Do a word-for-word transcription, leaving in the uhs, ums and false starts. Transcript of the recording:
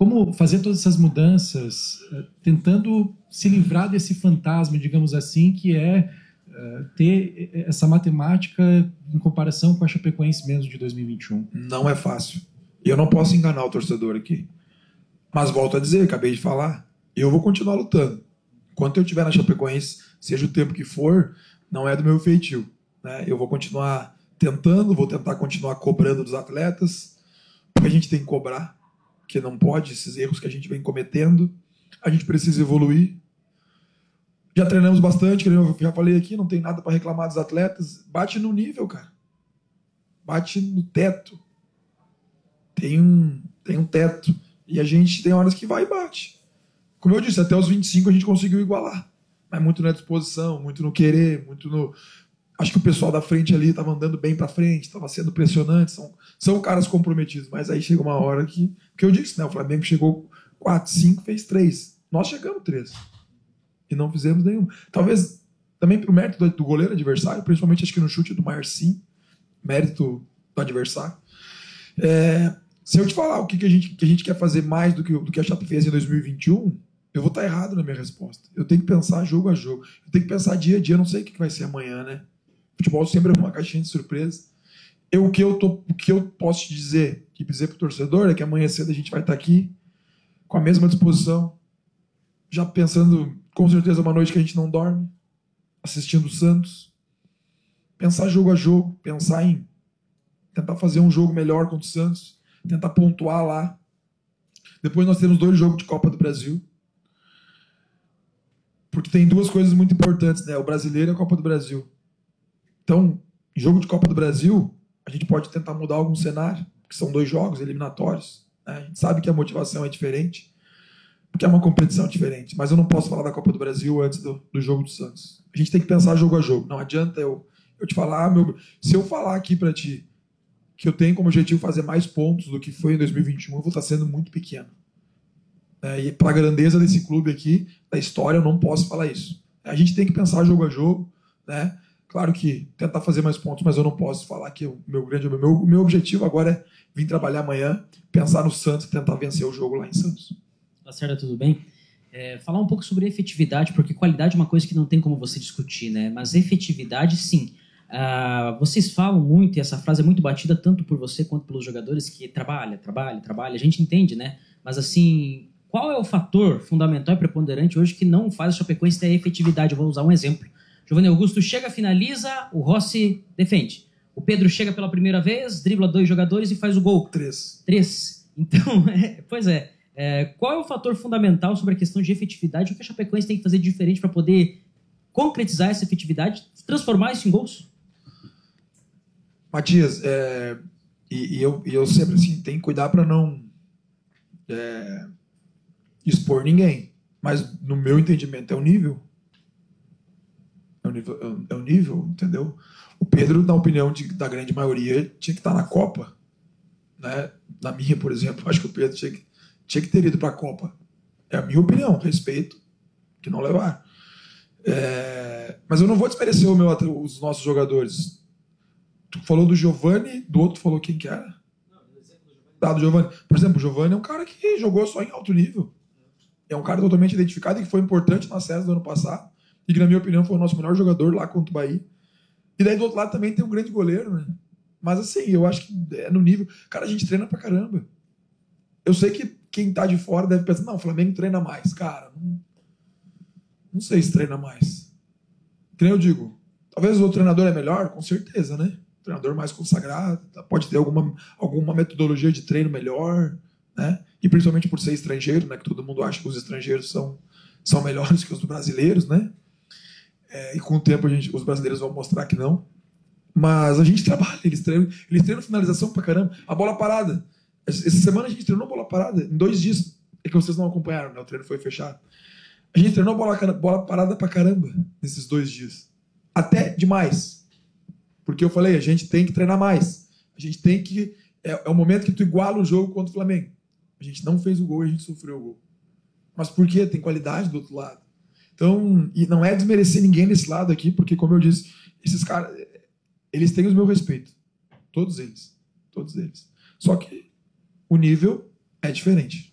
como fazer todas essas mudanças, tentando se livrar desse fantasma, digamos assim, que é uh, ter essa matemática em comparação com a Chapecoense mesmo de dois mil e vinte e um? Não é fácil. E eu não posso enganar o torcedor aqui. Mas volto a dizer, acabei de falar, eu vou continuar lutando. Enquanto eu estiver na Chapecoense, seja o tempo que for, não é do meu feitio, né? Eu vou continuar tentando, vou tentar continuar cobrando dos atletas, porque a gente tem que cobrar, que não pode, esses erros que a gente vem cometendo. A gente precisa evoluir. Já treinamos bastante, que eu já falei aqui, não tem nada para reclamar dos atletas. Bate no nível, cara. Bate no teto. Tem um, tem um teto. E a gente tem horas que vai e bate. Como eu disse, até os vinte e cinco a gente conseguiu igualar. Mas muito na disposição, muito no querer, muito no... Acho que o pessoal da frente ali estava andando bem para frente, estava sendo impressionante, são, são caras comprometidos, mas aí chega uma hora que, que eu disse, né, o Flamengo chegou quatro, cinco, fez três. Nós chegamos três. E não fizemos nenhum. Talvez também pelo mérito do, do goleiro adversário, principalmente acho que no chute do Marcinho, mérito do adversário. É, se eu te falar o que, que, a gente, que a gente quer fazer mais do que, do que a Chape fez em dois mil e vinte e um, eu vou estar errado na minha resposta. Eu tenho que pensar jogo a jogo. Eu tenho que pensar dia a dia, eu não sei o que vai ser amanhã, né? Futebol sempre é uma caixinha de surpresa. Eu, o, que eu tô, o que eu posso te dizer, e dizer pro torcedor, é que amanhã cedo a gente vai estar aqui com a mesma disposição, já pensando, com certeza, uma noite que a gente não dorme, assistindo o Santos. Pensar jogo a jogo, pensar em tentar fazer um jogo melhor contra o Santos, tentar pontuar lá. Depois nós temos dois jogos de Copa do Brasil. Porque tem duas coisas muito importantes, né? O brasileiro e a Copa do Brasil. Então, em jogo de Copa do Brasil, a gente pode tentar mudar algum cenário, que são dois jogos eliminatórios, né? A gente sabe que a motivação é diferente, porque é uma competição diferente, mas eu não posso falar da Copa do Brasil antes do, do jogo do Santos. A gente tem que pensar jogo a jogo. Não adianta eu, eu te falar, meu, se eu falar aqui para ti que eu tenho como objetivo fazer mais pontos do que foi em dois mil e vinte e um, eu vou estar sendo muito pequeno. É, e para a grandeza desse clube aqui, da história, eu não posso falar isso. A gente tem que pensar jogo a jogo, né? Claro que tentar fazer mais pontos, mas eu não posso falar que o meu grande o meu, meu objetivo agora é vir trabalhar amanhã, pensar no Santos e tentar vencer o jogo lá em Santos. Lacerda, tudo bem? É, falar um pouco sobre efetividade, porque qualidade é uma coisa que não tem como você discutir, né? Mas efetividade, sim. Ah, vocês falam muito, e essa frase é muito batida tanto por você quanto pelos jogadores, que trabalha, trabalha, trabalha. A gente entende, né? Mas assim, qual é o fator fundamental e preponderante hoje que não faz a Chapecoense ter efetividade? Eu vou usar um exemplo. Giovanni Augusto chega, finaliza, o Rossi defende. O Pedro chega pela primeira vez, dribla dois jogadores e faz o gol. Três. Três. Então, é, pois é, é. Qual é o fator fundamental sobre a questão de efetividade? O que a Chapecoense tem que fazer de diferente para poder concretizar essa efetividade, transformar isso em gols? Matias, é, e, e, eu, e eu sempre assim, tenho que cuidar para não é, expor ninguém. Mas no meu entendimento é o nível. É o nível, é o nível, entendeu? O Pedro, na opinião de, da grande maioria, tinha que estar na Copa. Né? Na minha, por exemplo, acho que o Pedro tinha que, tinha que ter ido para a Copa. É a minha opinião, respeito, que não levar. É, mas eu não vou desmerecer o meu, os nossos jogadores. Tu falou do Giovanni, do outro falou quem que era? Tá, do Giovanni. Por exemplo, o Giovanni é um cara que jogou só em alto nível. É um cara totalmente identificado e que foi importante na série do ano passado. E que, na minha opinião, foi o nosso melhor jogador lá contra o Bahia. E daí, do outro lado, também tem um grande goleiro, né? Mas, assim, eu acho que é no nível... Cara, a gente treina pra caramba. Eu sei que quem tá de fora deve pensar, não, o Flamengo treina mais. Cara, não, não sei se treina mais. Que nem eu digo, talvez o treinador é melhor, com certeza, né? O treinador mais consagrado, pode ter alguma, alguma metodologia de treino melhor, né? E principalmente por ser estrangeiro, né? Que todo mundo acha que os estrangeiros são, são melhores que os brasileiros, né? É, e com o tempo a gente, os brasileiros vão mostrar que não. Mas a gente trabalha, eles treinam, eles treinam finalização pra caramba. A bola parada. Essa semana a gente treinou bola parada. Em dois dias. É que vocês não acompanharam, né? O treino foi fechado. A gente treinou bola, bola parada pra caramba nesses dois dias. Até demais. Porque eu falei, a gente tem que treinar mais. A gente tem que... É, é o momento que tu iguala o jogo contra o Flamengo. A gente não fez o gol e a gente sofreu o gol. Mas por quê? Tem qualidade do outro lado. Então, e não é desmerecer ninguém nesse lado aqui, porque, como eu disse, esses caras, eles têm o meu respeito. Todos eles. Todos eles. Só que o nível é diferente.